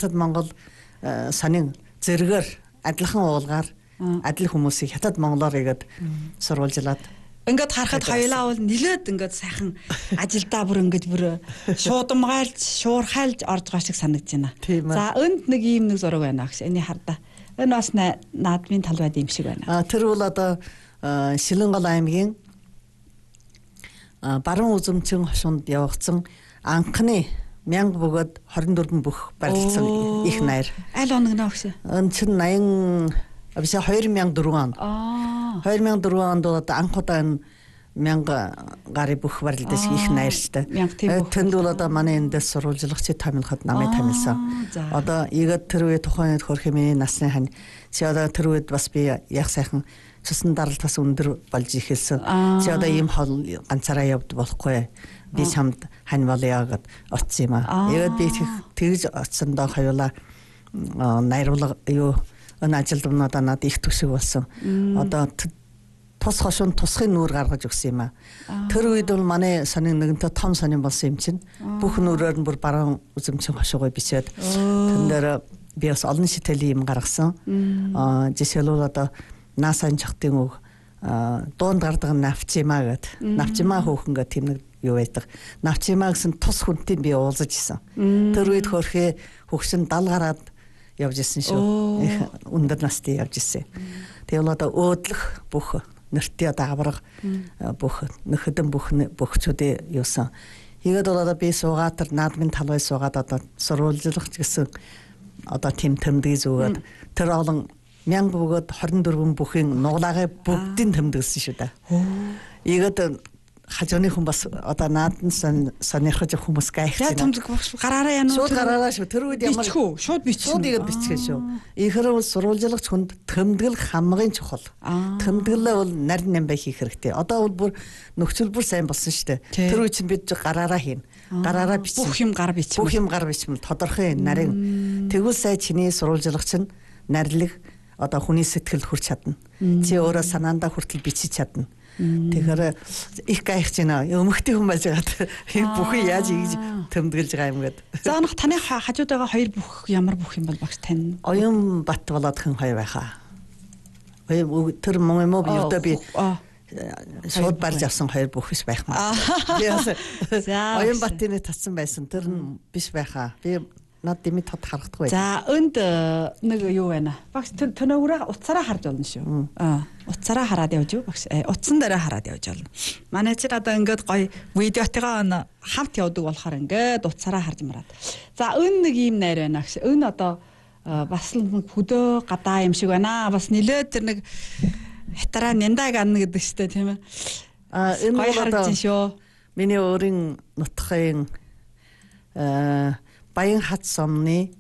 хятад Монгол сонин зэрэгээр адилхан уулгаар адил хүмүүсийг хятад монголоор игээд сурвалжлаад ингээд харахад хоёулаа бол нилээд ингээд сайхан ажилдаа бүр ингээд бүр шуудамгайлж шуурхайлж орж байгаа шиг санагдаж байна. За өнд нэг ийм нэг зураг байна гэж эний хардаа. Энэ бас наадмын талбайд юм шиг байна. Тэр бол одоо Шилэнгол аймгийн баруун үзэмцэн хошуунд явагдсан анхны 1000 бөгөөд 24 бүх барилдсан их найр. Аль оног нөө гэсэн? Энэ чинь 2004 онд. 2004 онд бол одоо анх удаа 1000 гарын бүх барилдсан их найрчтай. Тэнд бол одоо манай эндээс сурвалжлагчид томилоход намайг томилсон. Одоо игээд тэр үе тухайн үед хөрх миний насны хань. Чи одоо тэр үед бас би яг сайхан цусан даралт бас өндөр болж ихэлсэн. Чи одоо ийм хол ганцаараа явд болохгүй. Би чамд хань болъё гэд очсон юм аа. Тэгээд би тэгж очсондоо хоёулаа найруулга юу энэ ажилтнуудаа надад их төсөг болсон. Одоо тус хошин тусхын нүүр гаргаж өгсөн юм аа. Тэр үед бол манай сонин нэгэнтээ том сонин болсон юм чинь. Бүх нүрээр нь бүр баруун үзэмцэн хошигоо бичээд тэн дээр би бас олон шитгэлийн юм гаргасан. Жишээлбэл одоо наасан чахтын үг дуунд гардаг навчимаа гэд. Навчимаа хөөхөн гэх тийм нэг юу байдаг. Навчимаа гэсэн тус хүнтэй би уулзаж исэн. Тэр үед хөрхөө хөгшин 70 гараад явж исэн шүү. Их өндөр настай явж исэн. Тэгэл одоо өөдлөх бүх нэртээ одоо авраг бүх нөхөдөн бүхчүүдээ юусан. Тэгээд бол одоо би суугаад тэр наадмын талбай суугаад одоо сурвалжлагч гэсэн одоо тийм тэмдэг зүгээд тэр олон 1000 бөгөөд 24 бүхийн нуглагаа бүгдийг тэмдэгсэн шүү дээ. Ийгээд хажууны хүн бас одоо наадан сонирхож хүмүүс гайхаж байна. Тэмдэг гараараа яана. Шууд гараараа шүү. Тэр үед ямар шууд бичсэн. Шууд игээд бичсэн шүү. Ихэр бол сурвалжлагч хүнд тэмдэглэл хамгийн чухал. Тэмдэглэлээ бол нарийн нэмбай хийх хэрэгтэй. Одоо бол бүр нөхцөл бүр сайн болсон шүү дээ. Тэр үед чинь бид гараараа хийнэ. Гараараа бичсэн. Бүх юм гар бичсэн. Бүх юм гар бичсэн. Тодорхой нарийн. Тэгвэл сая чиний сурвалжлагч нь нарилэг одоо хүний сэтгэл хүрч чадна. Чи өөрөө санаандаа хүртэл бичиж чадна. Тэгэхээр их гайхаж байна. Өмгтэй хүн байж байгаа. Бүхэн яаж ийж тэмдэглэж байгаа юм гээд. За онох таны хажууд байгаа хоёр бүх ямар бүх юм бол багш тань? Оюун бат болоод хэн хоёр байхаа. Тэр юм уу юу би шууд барж авсан хоёр бүх биш байх маа. За оюун батын татсан байсан. Тэр нь биш байхаа. Би над дэмий тод харагдахгүй. За өнд нэг юу байна. Багш төнөөрөө утсараа харж болно шүү. Утсараа хараад явж юу багш. Утсан дээр хараад явж болно. Манай чинь одоо ингээд гоё видеотойгоо хамт явдаг болохоор ингээд утсараа харж мараад. За өн нэг ийм найр байна гэж. Өн одоо бас л хөдөө гадаа юм шиг байна. Бас нилээд тэр нэг хятараа няндаг ан гэдэг штэ тийм ээ. Энэ гоё харагдаж шүү. Миний өөрийн нутгийн Баян хат сомны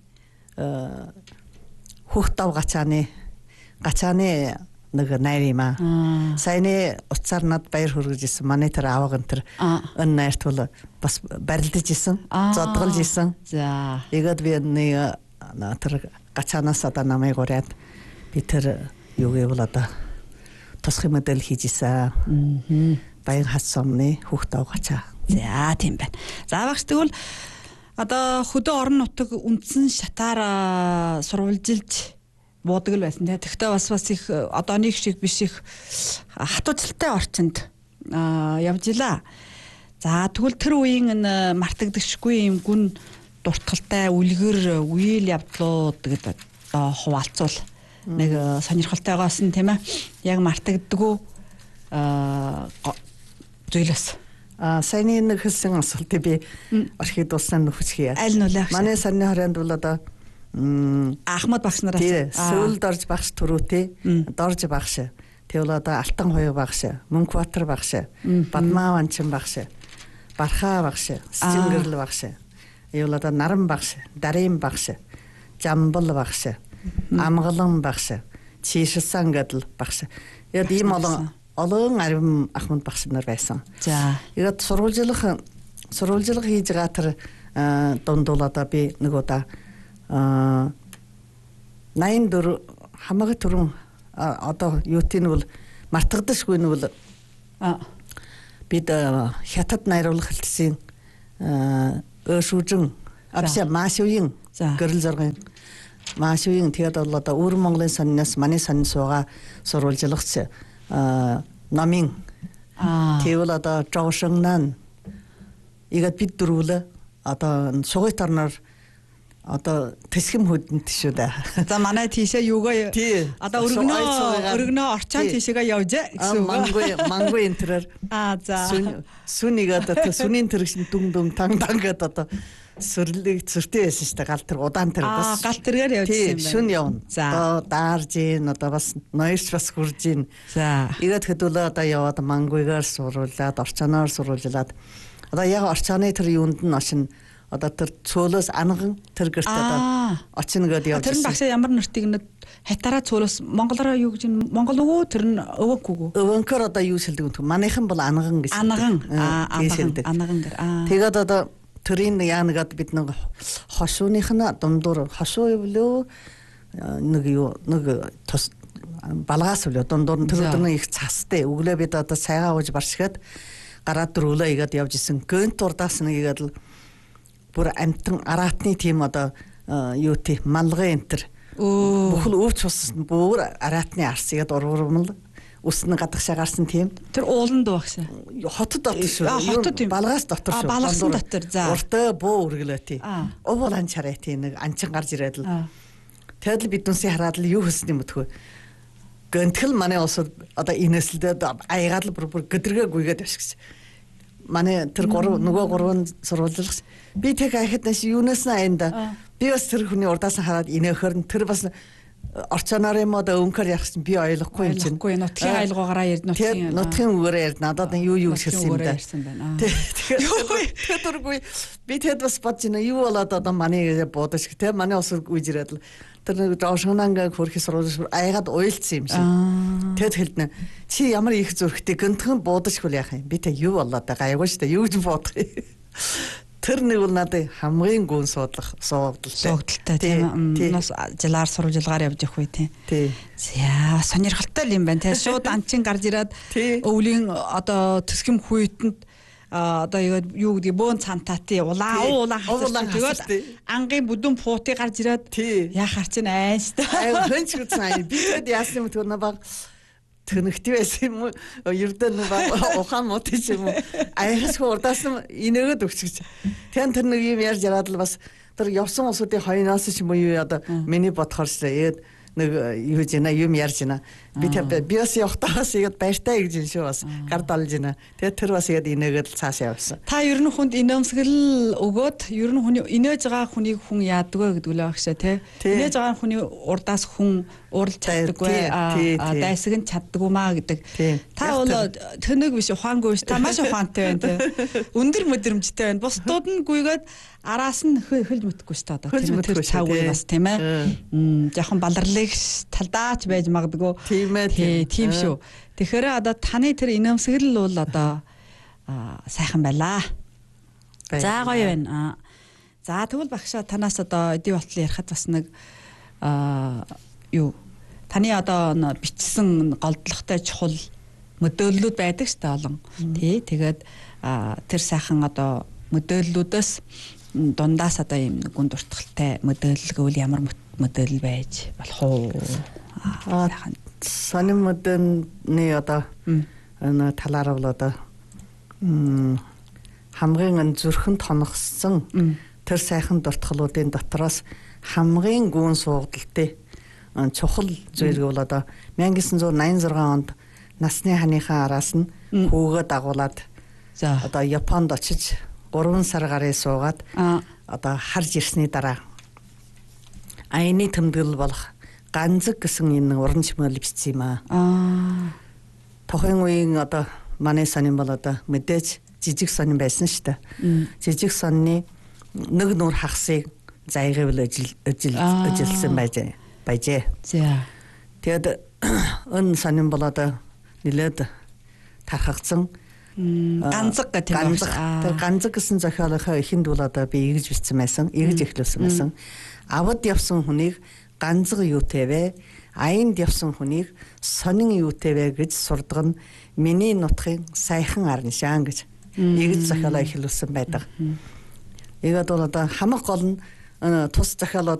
хөхтав гачааны нэг найр юм аа. Саяны утсаар над баяр хүргэж исэн. Манай тэр аваг энэ энэ найрт бол бас барилдаж исэн. Зодголж исэн. За. Тэгээд би нэг тэр гачаанаас одоо намайг ураад би тэр юу гэвэл одоо тусгай модель хийж исэн. Баян хат сомны хөхтав гачаа. За тийм байна. За багш тэгвэл одоо хөдөө орон нутаг үндсэн шатаар сурвалжилж буудаг л байсан. Тэгэхдээ бас их одооных шиг биш их хатууцалтай орчинд явж илаа. За тэгвэл тэр үеийн энэ мартагдчихгүй юм гүн дуртгалтай үлгэр үйл явдлууд гэдэг одоо хуваалцвал нэг сонирхолтойгоос нь тийм ээ. Яг мартагддаггүй зүйлс. Саяны нэг хэлсэн асуултыг би орхид дууссан нөхөж хийе. Аль нь үлээ? Манай сарны хорионд бол одоо Ахмад багш нараас Сөүлд орж багш төрүүтэй дорж багш. Тэгвэл одоо Алтан хоёрог багш, Мөнхбаатар багш, Бадмааванчин багш, Бархаа багш, Сингэрл багш. Эвл одоо Наран багш, Дарин багш, Жамбал багш, Амгалан багш, Чишсэн гэдэл багш. Яг ийм олон арим Ахмад багш нар байсан. За. Яг сурвалжлага хийж байгаа тэр дундуул одоо би нэг удаа 84 хамаагүй түрүүн одоо юутын бол мартагдашгүй нь бол бид хятад найруулга хэлтсийн өөшүүжин авшаа маашуугийн Гэрэл зургийн маш үеийн тэгээд бол одоо Өвөр Монголын сониноос манай сонин суугаа сурвалжлагч номын тэгвэл одоо Жогшонгнан игээд бид дөрвөлөө одоо сугайт орноор одоо тэсгэм хөдөнд шүү дээ. За манай тийшээ юугаа одоо өргөнөө орчаан тийшээгээ явжээ гэсэн үг. Мангуй энтерээр за сүнийг одоо сүнийн тэрэгшин дүн танг гэдэг одоо сүрлэг зүртэй байсан шүү дээ. Гал тэр удаан тэр бас гал тэргээр явжсэн юм байна. Сүн явна. Одоо даарж ийн одоо бас ноёрч бас хурж ийн. За игээд хөдөлөө одоо яваад мангуйгаар сурвалжлаад орчоноор сурвалжлаад одоо яг орчооны тэр юунд нь очино. Одоо тэр цөөлөөс анган тэр гэрт одоо очино гэдээ явж. Тэр нь багшаа ямар нэртийг нь хайтараа цөөлөөс монголоор юу гэж Монгол өгөө тэр нь өвөөггүй. Өвөнкөр одоо юу шилдэг юм. Манайхан бол анган гэж. Анган гэр. Тэгээд одоо тэрийн яанагаад бид нэг хошууных нь дундуур хошуу юу нэг тус балгаас үлээ дундуур нь тэр өдөр нь их цастай өглөө бид одоо сайгаа ууж баршгаад гараад дөрвөлөө игээд явж исэн. Гönт урдаас нэг игээд л бүр амтан араатны тийм одоо юу тий малгай энтер бүхэл өвч ус бүр араатны арс игээд урвармал үснэ гадагшаа гарсан тийм тэр ууланд багшаа хотод дотор шүү хотод тийм балгаас дотор шүү балгасан дотор за уртаа бөө үргэлээ тий увуулан чараа тий нэг анчин гарч ирээд л тэгэл бид нүсээ хараад л юу хэлсэн юм бөтгөө гэнтгэл манай улсад одоо инээсэлдээ аягаад л бүр гэдргээ гүйгээд явж манай тэр нөгөө гурван сурвалжлагч би тэг ахад нэш юунаас аянда би бас тэр хүний урдаас хараад инээхэр нь тэр бас орчоноор юм одоо өнгөр явах чинь би ойлгохгүй юм чинь нутгийн айлгуугаараа ярь нутгийн үгээр ярь надад юу хэлсэн юм да тэгэргүй би тэгэд бас бодож байна юу болоод одоо манай буудаж те манай ус үйж ирээд л тэр нэг Жогшонгнангаа хөрхи сурвалж аягаад уйлцсан юм шиг тэгэд хэлнэ чи ямар их зүрхтэй гэнтхэн буудаж хөл яах юм би тэг юу болоод гайгүй шүү дээ юу гэж бодох юм тэр нэг бол надад хамгийн гүн суудалтай тийм нас жилаар сурвалжлагаар явж явах үе тийм яа сонирхолтой юм байна тийм шууд анчин гарч ирээд өвлийн одоо төсгөм хүйтэнд одоо юу гэдэг бөөн цантаати улаан тэгээд ангийн бүдүүн пуутыг гарч ирээд яхаар чинь айнштай хөнч үтсэн би тэгэд яасан юм тэр набаг тэнэгтэй байсан юм уу ердөө нэг ухаан мод юм уу аяас хурдаас нь инээгээд өгч. Тэр нэг юм ярьж яраад л бас тэр явсан усуудын хойноос ч юм уу одоо миний бодохоор ч яг нэг юу гэж юм ярьж байна. Би бас явахтаас игээд баяртай гэж шүү бас гар далж байна. Тэгээд тэр бас игээд инээгээд л цаашаа явсан. Та ер нь хүнд инээмсгэл өгөөд ер нь хүний инээж байгаа хүнийг хүн яадаг вэ гэдэг л багшаа тий. Инээж байгаа хүний урдаас хүн урал чаддаггүй дайсаг нь чаддаггүй маа гэдэг. Та бол тэнэг биш ухаангүй биш та маш ухаантай байна тий. Өндөр мэдрэмжтэй байна. Бусдууд нь гүйгээд араас нь хөлж мэтгэхгүй шүү дээ. Тэр цаагүй бас тийм ээ. Яхан баларлыг талдаач байж магадгүй. Тийм шүү. Тэгэхээр одоо таны тэр инээмсгэл бол одоо сайхан байлаа. За гоё байна. За тэгвэл багшаа танаас одоо эдийн болтол ярихад бас нэг юу таны одоо бичсэн голдлоготой чухал мөдөөллүүд байдаг шүү дээ олон. Тий тэгээд тэр сайхан одоо мөдөөллүүдээс дундаас одоо юм гүн дуртгалтай мөдөөлөл гэвэл ямар мөдөөлөл байж болох уу? Сонин мөдөөний одоо талаар бол одоо хамгийн зүрхэнд хоногссон тэр сайхан дуртгалуудын дотроос хамгийн гүн суугдaltaй чухал зүйл бол одоо 1986 онд насны ханыхаа араас нь хүүгээ дагуулад одоо Японд очиж 3 сар гарын суугаад одоо харж ирсний дараа аяны тэмдэглэл болох ганцэг гэсэн энэ уран чимээл бичсэн юм аа. Тухайн үеийн одоо манай сонин бол одоо мэдээж жижиг сонин байсан шүү дээ. Жижиг сонины нэг нүр хагасыг зайгавал ажилласан байжээ. За. Тэгэд өн сонин бол одоо нилээд тархагдсан ганцэг гэх юм байна. Тэр ганцэг гэсэн зохиолынхаа эхэнд бол одоо би ингэж бичсэн байсан, ингэж эхлүүлсэн байсан. Авад явсан хүнийг ганцэг юутэй вэ? Аянд явсан хүнийг сонин юутэй вэ гэж сурдаг нь миний нутгийн сайхан ар нишаан гэж ингэж зохиолоо эхлүүлсэн байдаг. Эгээд бол одоо хамаг гол нь тус захиалаад